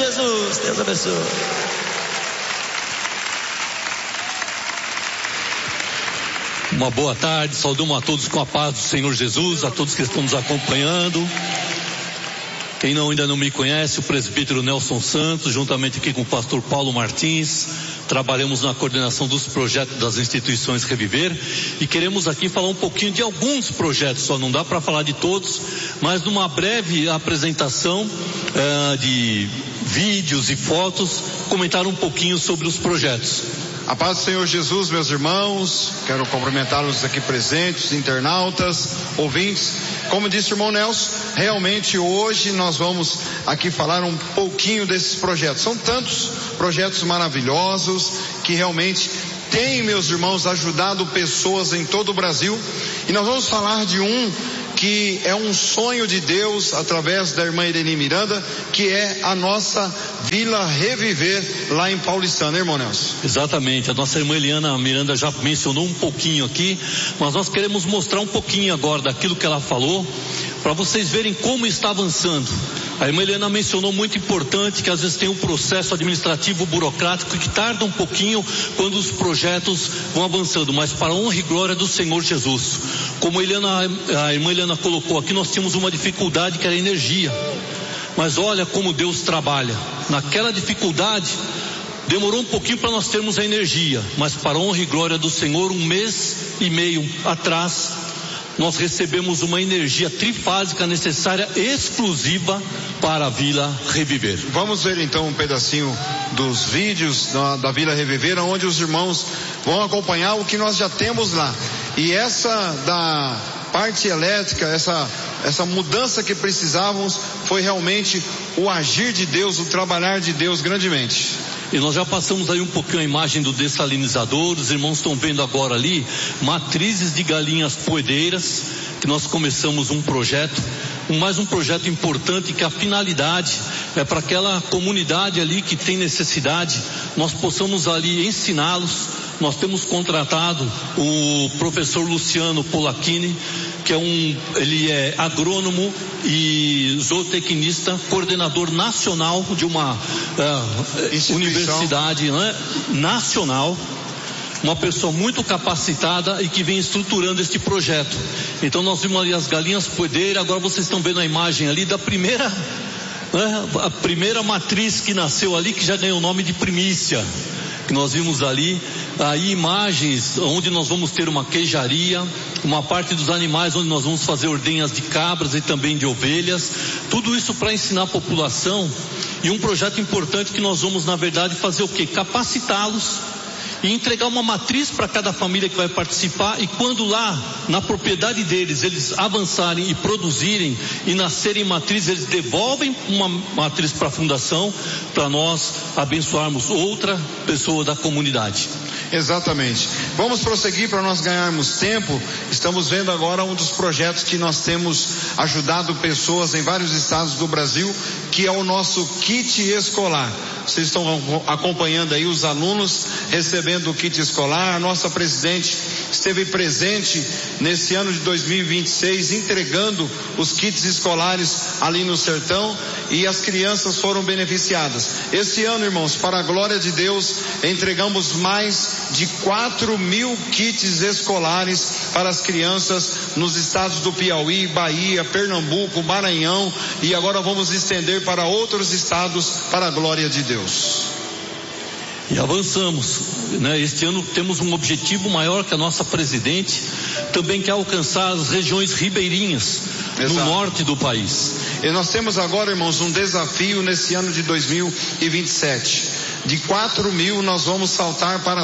Jesus. Deus abençoe. Uma boa tarde, saudamos a todos com a paz do Senhor Jesus, a todos que estão nos acompanhando. Quem ainda não me conhece, o presbítero Nelson Santos, juntamente aqui com o pastor Paulo Martins, trabalhamos na coordenação dos projetos das instituições Reviver e queremos aqui falar um pouquinho de alguns projetos, só não dá para falar de todos, mas numa breve apresentação de vídeos e fotos, comentar um pouquinho sobre os projetos. A paz do Senhor Jesus, meus irmãos, quero cumprimentá-los aqui presentes, internautas, ouvintes. Como disse o irmão Nelson, realmente hoje nós vamos aqui falar um pouquinho desses projetos. São tantos projetos maravilhosos que realmente têm, meus irmãos, ajudado pessoas em todo o Brasil. E nós vamos falar de um que é um sonho de Deus através da irmã Irene Miranda, que é a nossa Vila Reviver lá em Paulistana, irmão Nelson. Exatamente, a nossa irmã Eliana Miranda já mencionou um pouquinho aqui, mas nós queremos mostrar um pouquinho agora daquilo que ela falou, para vocês verem como está avançando. A irmã Helena mencionou muito importante que às vezes tem um processo administrativo burocrático que tarda um pouquinho quando os projetos vão avançando, mas para a honra e glória do Senhor Jesus. Como a irmã Helena colocou aqui, nós tínhamos uma dificuldade que era a energia. Mas olha como Deus trabalha. Naquela dificuldade, demorou um pouquinho para nós termos a energia, mas para a honra e glória do Senhor, 1 mês e meio atrás, nós recebemos uma energia trifásica necessária, exclusiva para a Vila Reviver. Vamos ver então um pedacinho dos vídeos da Vila Reviver, onde os irmãos vão acompanhar o que nós já temos lá. E essa da parte elétrica, essa mudança que precisávamos, foi realmente o agir de Deus, o trabalhar de Deus grandemente. E nós já passamos aí um pouquinho a imagem do dessalinizador. Os irmãos estão vendo agora ali matrizes de galinhas poedeiras, que nós começamos um projeto, mais um projeto importante, que a finalidade é para aquela comunidade ali que tem necessidade, nós possamos ali ensiná-los. Nós temos contratado o professor Luciano Polacchini, que ele é agrônomo e zootecnista, coordenador nacional de uma universidade, né, nacional, uma pessoa muito capacitada e que vem estruturando este projeto. Então nós vimos ali as galinhas poedeiras, agora vocês estão vendo a imagem ali da primeira, a primeira matriz que nasceu ali, que já ganhou o nome de primícia, que nós vimos ali. Aí imagens onde nós vamos ter uma queijaria, uma parte dos animais onde nós vamos fazer ordenhas de cabras e também de ovelhas, tudo isso para ensinar a população. E um projeto importante que nós vamos, na verdade, fazer o quê? Capacitá-los e entregar uma matriz para cada família que vai participar, e quando lá na propriedade deles eles avançarem e produzirem e nascerem matriz, eles devolvem uma matriz para a fundação, para nós abençoarmos outra pessoa da comunidade. Exatamente. Vamos prosseguir para nós ganharmos tempo. Estamos vendo agora um dos projetos que nós temos ajudado pessoas em vários estados do Brasil, que é o nosso kit escolar. Vocês estão acompanhando aí os alunos recebendo o kit escolar. A nossa presidente esteve presente nesse ano de 2026 entregando os kits escolares ali no sertão, e as crianças foram beneficiadas. Esse ano, irmãos, para a glória de Deus, entregamos mais de 4.000 kits escolares para as crianças nos estados do Piauí, Bahia, Pernambuco, Maranhão, e agora vamos estender para outros estados para a glória de Deus. E avançamos, né? Este ano temos um objetivo maior que a nossa presidente também quer alcançar as regiões ribeirinhas. Exato. No norte do país. E nós temos agora, irmãos, um desafio nesse ano de 2027. De 4.000 nós vamos saltar para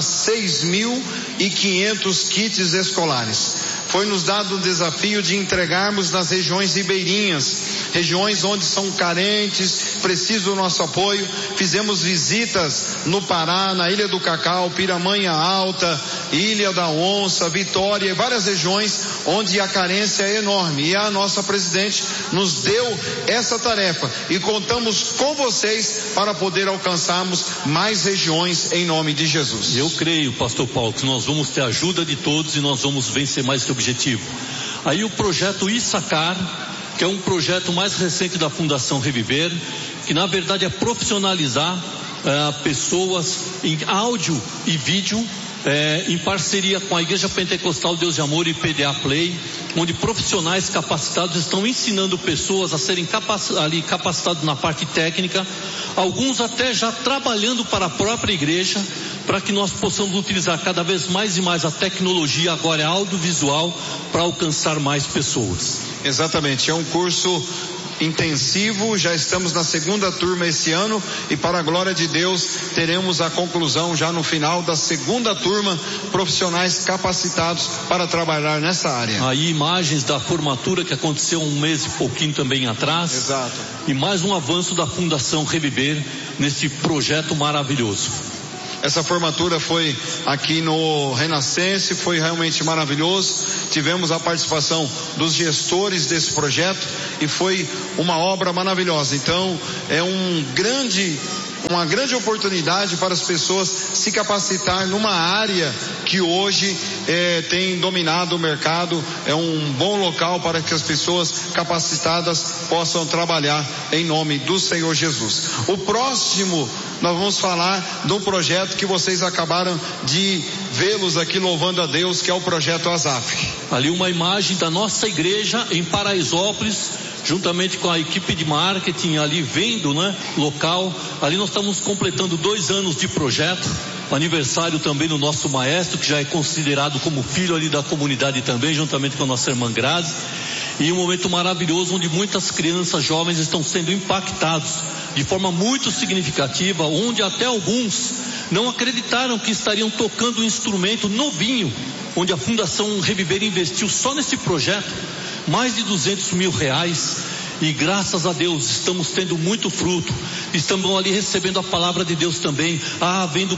6.500 kits escolares. Foi nos dado o desafio de entregarmos nas regiões ribeirinhas, regiões onde são carentes, precisam do nosso apoio. Fizemos visitas no Pará, na Ilha do Cacau, Piramanha Alta, Ilha da Onça, Vitória e várias regiões onde a carência é enorme. E a nossa presidente nos deu essa tarefa e contamos com vocês para poder alcançarmos mais regiões em nome de Jesus. Eu creio, pastor Paulo, que nós vamos ter a ajuda de todos e nós vamos vencer mais esse objetivo. Aí o projeto Issacar, que é um projeto mais recente da Fundação Reviver, que na verdade é profissionalizar pessoas em áudio e vídeo, em parceria com a Igreja Pentecostal Deus de Amor e PDA Play, onde profissionais capacitados estão ensinando pessoas a serem capacitados na parte técnica, alguns até já trabalhando para a própria igreja, para que nós possamos utilizar cada vez mais e mais a tecnologia, agora é audiovisual, para alcançar mais pessoas. Exatamente, é um curso intensivo, já estamos na segunda turma esse ano e para a glória de Deus teremos a conclusão já no final da segunda turma, profissionais capacitados para trabalhar nessa área. Aí imagens da formatura que aconteceu um mês e pouquinho também atrás. Exato. E mais um avanço da Fundação Reviver nesse projeto maravilhoso. Essa formatura foi aqui no Renascense, foi realmente maravilhoso. Tivemos a participação dos gestores desse projeto e foi uma obra maravilhosa. Então, é uma grande oportunidade para as pessoas se capacitar numa área que hoje tem dominado o mercado. É um bom local para que as pessoas capacitadas possam trabalhar em nome do Senhor Jesus. O próximo, nós vamos falar de um projeto que vocês acabaram de vê-los aqui louvando a Deus, que é o projeto ASAF. Ali uma imagem da nossa igreja em Paraisópolis, juntamente com a equipe de marketing ali vendo, local. Ali nós estamos completando 2 anos de projeto, aniversário também do nosso maestro, que já é considerado como filho ali da comunidade também, juntamente com a nossa irmã Grazi. E um momento maravilhoso onde muitas crianças, jovens estão sendo impactados de forma muito significativa, onde até alguns não acreditaram que estariam tocando um instrumento novinho, onde a Fundação Reviver investiu só nesse projeto mais de R$200 mil, e graças a Deus estamos tendo muito fruto. Estamos ali recebendo a palavra de Deus também, havendo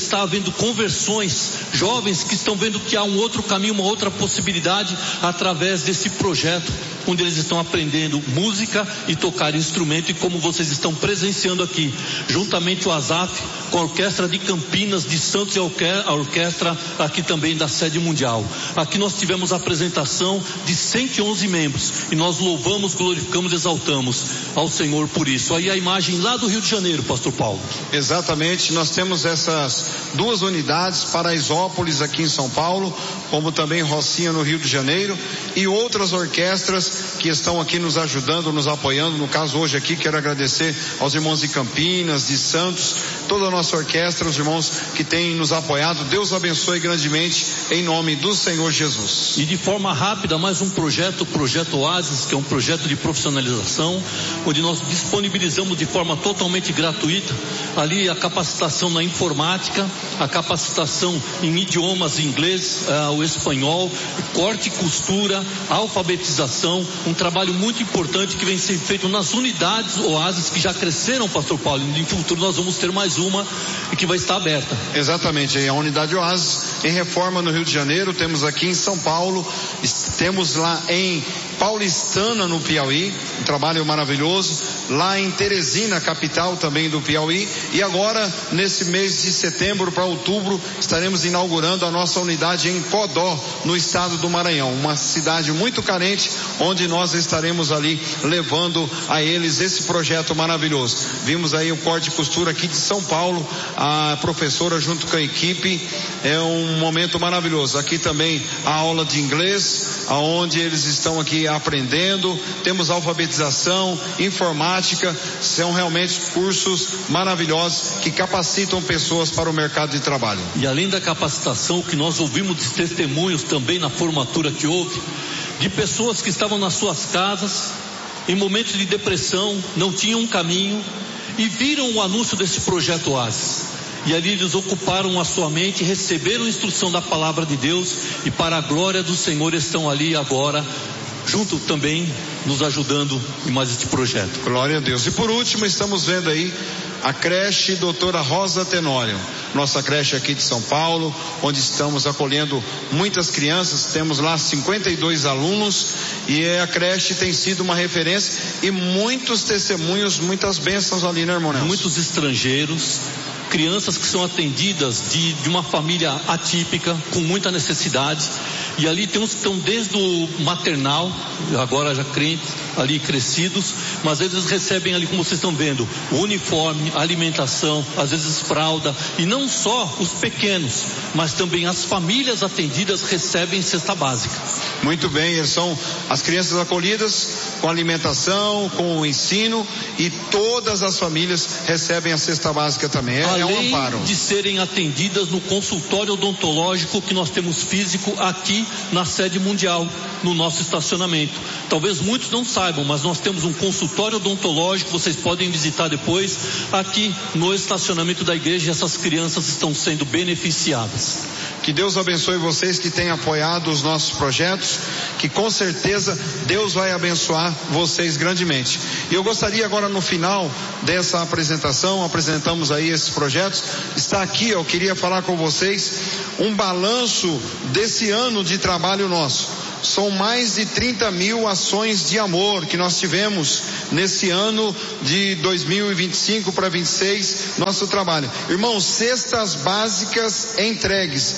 conversões, jovens que estão vendo que há um outro caminho, uma outra possibilidade através desse projeto, onde eles estão aprendendo música e tocar instrumento, e como vocês estão presenciando aqui, juntamente o ASAF com a Orquestra de Campinas, de Santos, e a orquestra aqui também da sede mundial. Aqui nós tivemos a apresentação de 111 membros e nós louvamos, glorificamos, exaltamos ao Senhor por isso. Aí a imagem lá do Rio de Janeiro, pastor Paulo. Exatamente, nós temos essas 2 unidades, Paraisópolis aqui em São Paulo, como também Rocinha no Rio de Janeiro, e outras orquestras que estão aqui nos ajudando, nos apoiando. No caso hoje aqui quero agradecer aos irmãos de Campinas, de Santos, toda a nossa orquestra, os irmãos que têm nos apoiado. Deus abençoe grandemente em nome do Senhor Jesus. E de forma rápida, mais um projeto, o projeto Oasis, que é um projeto de profissionalização, onde nós disponibilizamos de forma totalmente gratuita ali a capacitação na informática, a capacitação em idiomas inglês, o espanhol, corte e costura, alfabetização, um trabalho muito importante que vem sendo feito nas unidades Oasis que já cresceram, pastor Paulo. No futuro nós vamos ter mais uma e que vai estar aberta. Exatamente, a unidade Oasis em reforma no Rio de Janeiro, temos aqui em São Paulo, temos lá em Paulistana no Piauí, um trabalho maravilhoso, lá em Teresina, capital também do Piauí, e agora nesse mês de setembro para outubro estaremos inaugurando a nossa unidade em Codó, no estado do Maranhão, uma cidade muito carente, onde nós estaremos ali levando a eles esse projeto maravilhoso. Vimos aí o corte e costura aqui de São Paulo, a professora junto com a equipe, é um momento maravilhoso. Aqui também a aula de inglês, aonde eles estão aqui aprendendo, temos alfabetização, informática, são realmente cursos maravilhosos que capacitam pessoas para o mercado de trabalho. E além da capacitação, o que nós ouvimos de testemunhos também na formatura que houve, de pessoas que estavam nas suas casas, em momentos de depressão, não tinham um caminho, e viram o anúncio desse projeto Oasis. E ali eles ocuparam a sua mente, receberam a instrução da palavra de Deus, e para a glória do Senhor estão ali agora, junto também, nos ajudando em mais este projeto. Glória a Deus. E por último, estamos vendo aí a creche Doutora Rosa Tenório, nossa creche aqui de São Paulo, onde estamos acolhendo muitas crianças, temos lá 52 alunos, e a creche tem sido uma referência, e muitos testemunhos, muitas bênçãos ali, né, irmão Nelson? Muitos estrangeiros, crianças que são atendidas de uma família atípica, com muita necessidade, E ali tem uns que estão desde o maternal, agora já crentes, ali crescidos, mas eles recebem ali, como vocês estão vendo, uniforme, alimentação, às vezes fralda, e não só os pequenos, mas também as famílias atendidas recebem cesta básica. Muito bem, eles são as crianças acolhidas com alimentação, com o ensino, e todas as famílias recebem a cesta básica também. É um amparo. Além de serem atendidas no consultório odontológico que nós temos físico aqui na sede mundial, no nosso estacionamento. Talvez muitos não saibam, mas nós temos um consultório odontológico, vocês podem visitar depois, aqui no estacionamento da igreja, e essas crianças estão sendo beneficiadas. Que Deus abençoe vocês que têm apoiado os nossos projetos, que com certeza Deus vai abençoar vocês grandemente. E eu gostaria agora, no final dessa apresentação, apresentamos aí esses projetos, está aqui, eu queria falar com vocês um balanço desse ano de trabalho nosso. São mais de 30 mil ações de amor que nós tivemos nesse ano de 2025 para 26, nosso trabalho. Irmãos, cestas básicas entregues,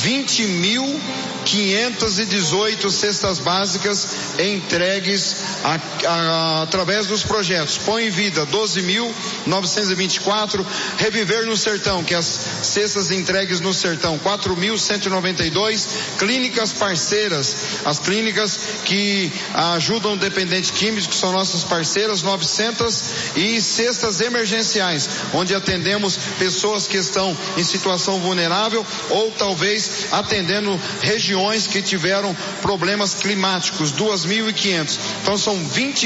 20.518 cestas básicas entregues através dos projetos. Põe em Vida, 12.924, Reviver no Sertão, que as cestas entregues no Sertão, 4.192, clínicas parceiras, as clínicas que ajudam dependentes químicos, que são nossas parceiras, 900, e cestas emergenciais, onde atendemos pessoas que estão em situação vulnerável ou talvez atendendo regiões que tiveram problemas climáticos, 2.500. Então são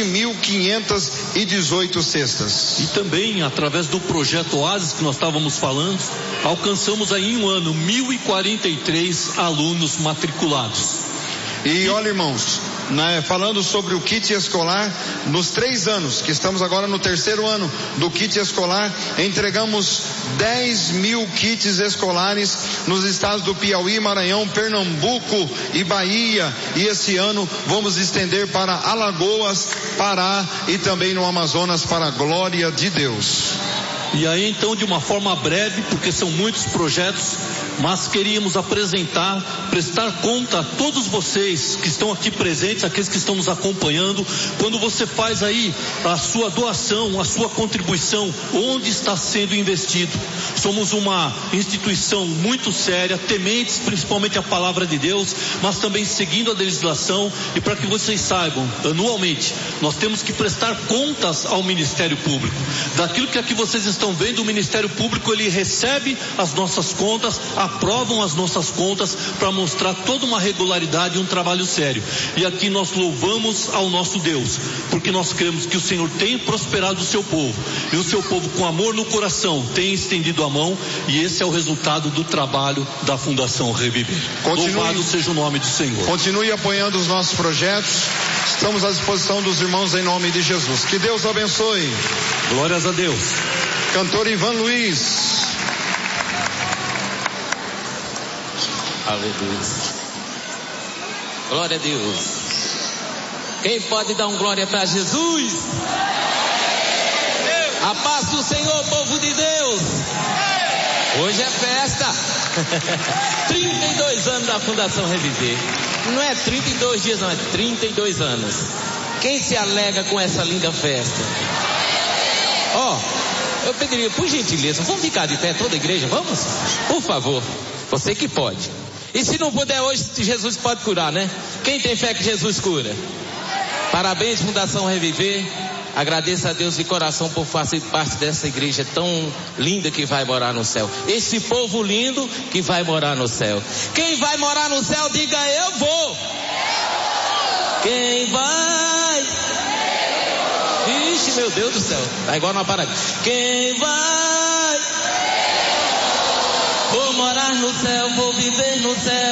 20.518 cestas. E também, através do projeto Oasis que nós estávamos falando, alcançamos aí em um ano 1.043 alunos matriculados. E olha, irmãos, falando sobre o kit escolar, nos 3 anos, que estamos agora no 3º ano do kit escolar, entregamos 10 mil kits escolares nos estados do Piauí, Maranhão, Pernambuco e Bahia, e esse ano vamos estender para Alagoas, Pará e também no Amazonas, para a glória de Deus. E aí então, de uma forma breve, porque são muitos projetos, mas queríamos prestar conta a todos vocês que estão aqui presentes, aqueles que estão nos acompanhando, quando você faz aí a sua doação, a sua contribuição, onde está sendo investido. Somos uma instituição muito séria, tementes principalmente a palavra de Deus, mas também seguindo a legislação, e para que vocês saibam, anualmente, nós temos que prestar contas ao Ministério Público. Daquilo que aqui vocês estão vendo, o Ministério Público, ele recebe as nossas contas, aprovam as nossas contas para mostrar toda uma regularidade e um trabalho sério. E aqui nós louvamos ao nosso Deus, porque nós cremos que o Senhor tem prosperado o seu povo, e o seu povo, com amor no coração, tem estendido a mão, e esse é o resultado do trabalho da Fundação Reviver. Louvado seja o nome do Senhor. Continue apoiando os nossos projetos, estamos à disposição dos irmãos em nome de Jesus. Que Deus abençoe. Glórias a Deus. Cantor Ivan Luiz. Aleluia. Glória a Deus. Quem pode dar um glória para Jesus? A paz do Senhor, povo de Deus. Hoje é festa. 32 anos da Fundação Reviver. Não é 32 dias, não, é 32 anos. Quem se alegra com essa linda festa? Eu pediria, por gentileza, vamos ficar de pé toda a igreja, vamos? Por favor, você que pode. E se não puder hoje, Jesus pode curar, né? Quem tem fé que Jesus cura? Parabéns, Fundação Reviver. Agradeço a Deus de coração por fazer parte dessa igreja tão linda que vai morar no céu. Esse povo lindo que vai morar no céu. Quem vai morar no céu, diga eu vou. Quem vai? Ixi, meu Deus do céu. Tá igual numa parada. Quem vai?